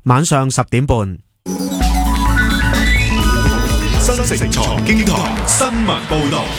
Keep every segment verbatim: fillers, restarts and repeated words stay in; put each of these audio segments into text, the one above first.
晚上十點半。 新城財經台新聞報道。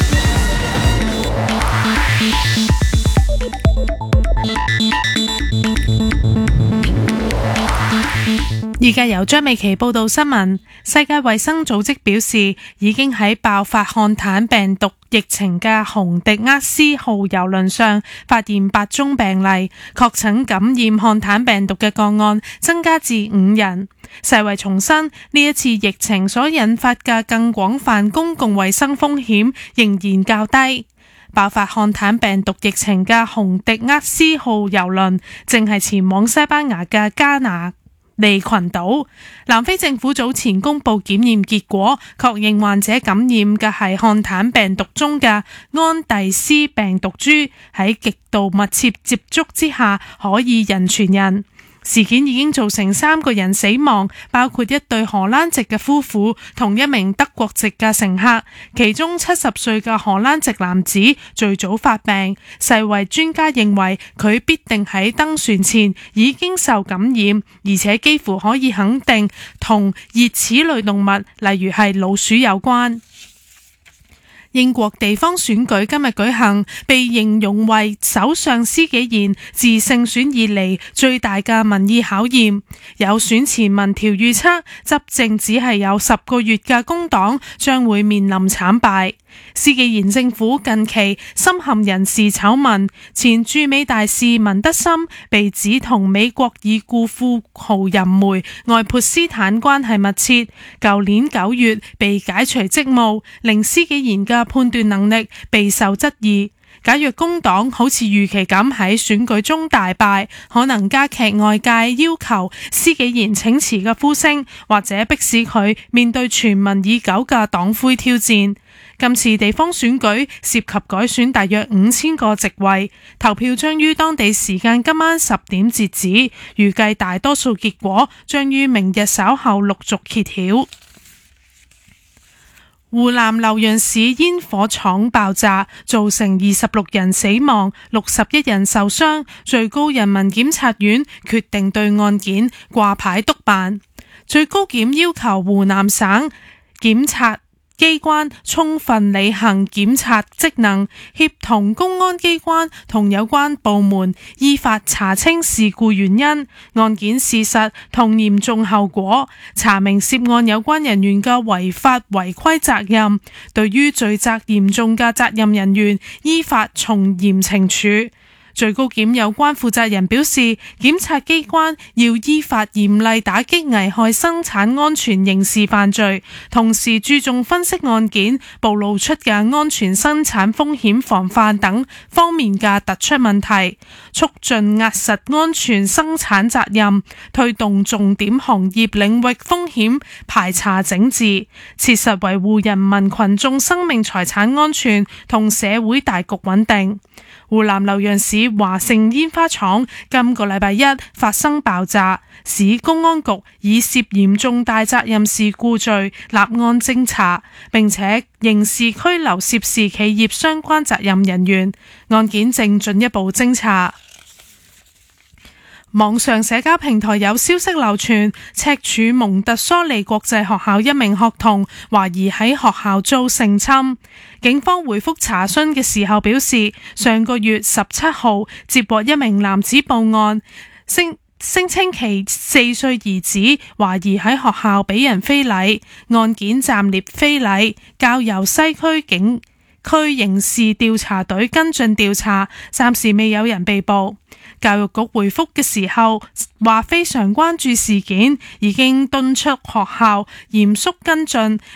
而家由張美琪報道新聞。世界衛生組織表示，已經喺爆發漢坦病毒疫情嘅洪迪厄斯號郵輪上發現八宗病例，確診感染漢坦病毒嘅個案增加至五人。世衛重申，呢一次疫情所引發嘅更廣泛公共衛生風險仍然較低。爆發漢坦病毒疫情嘅洪迪厄斯號郵輪正係前往西班牙嘅加那利群島。南非政府早前公布檢驗結果，確認患者感染嘅係漢坦病毒中嘅安第斯病毒株，喺極度密切接觸之下可以人傳人。事件已經造成三個人死亡，包括一對荷蘭籍嘅夫婦同一名德國籍嘅乘客，其中七十歲嘅荷蘭籍男子最早發病。世衛專家認為佢必定喺登船前已經受感染，而且幾乎可以肯定同熱齒類動物，例如係老鼠有關。英國地方選舉今日舉行，被形容為首相施紀賢自勝選以嚟最大嘅民意考驗。有選前民調預測，執政只係有十個月嘅工黨將會面臨慘敗。施紀賢政府近期深陷人事醜聞，前駐美大使文德森被指同美國已故富豪人梅愛潑斯坦關係密切，舊年九月被解除職務，令施紀賢嘅判斷能力備受質疑。假若工黨好似預期咁喺選舉中大敗，可能加劇外界要求施紀賢請辭嘅呼聲，或者迫使佢面對傳聞已久嘅黨魁挑戰。今次地方選舉涉及改選大約五千個席位，投票將於當地時間今晚十點截止，預計大多數結果將於明日稍後陸續揭曉。湖南瀏陽市煙火廠爆炸，造成二十六人死亡，六十一人受傷，最高人民檢察院決定對案件掛牌督辦。最高檢要求湖南省檢察機關充分履行檢察職能，協同公安機關同有關部門依法查清事故原因、案件事實同嚴重後果，查明涉案有關人員嘅違法違規責任，對於罪責嚴重嘅責任人員依法從嚴懲處。最高檢有關負責人表示，檢察機關要依法嚴厲打擊危害生產安全刑事犯罪，同時注重分析案件暴露出嘅安全生產風險防範等方面嘅突出問題，促進壓實安全生產責任，推動重點行業領域風險排查整治，切實維護人民群眾生命財產安全同社會大局穩定。湖南瀏陽市華盛煙花廠今個禮拜一發生爆炸，市公安局以涉嫌重大責任事故罪立案偵查，並且刑事拘留涉事企業相關責任人員，案件正進一步偵查。網上社交平台有消息流傳，赤柱蒙特梭利國際學校一名學童懷疑喺學校遭性侵。警方回覆查詢嘅時候表示，上個月十七號接獲一名男子報案，聲聲稱其四歲兒子懷疑喺學校俾人非禮，案件暫列非禮，交由西區警區刑事調查隊跟進調查，暫時未有人被捕。教育局回覆嘅時候話非常關注事件，已經敦促學校嚴肅跟進，